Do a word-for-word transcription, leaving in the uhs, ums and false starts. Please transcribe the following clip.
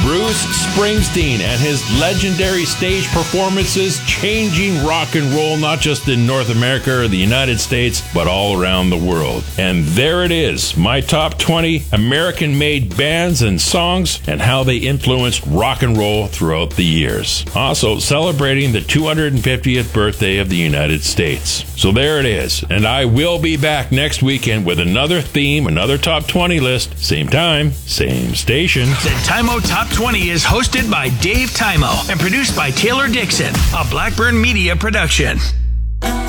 Bruce Springsteen and his legendary stage performances changing rock and roll not just in North America or the United States, but all around the world. And there it is, my top twenty American-made bands and songs and how they influenced rock and roll throughout the years. Also celebrating the two hundred fiftieth birthday of the United States. So there it is, and I will be back next weekend with another theme, another top twenty list, same time, same station. The Timo Top twenty is hosted by Dave Timo and produced by Taylor Dixon, a Blackburn Media production.